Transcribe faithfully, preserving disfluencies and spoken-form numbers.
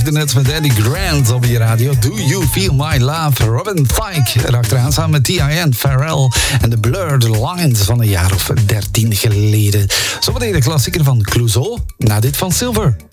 hoorde net met Eddie Grant op je radio. Do You Feel My Love? Robin Thicke erachteraan samen met T I N, Pharrell en de Blurred Lines van een jaar of dertien geleden. Zometeen de klassieker van Clouseau, na dit van Silver.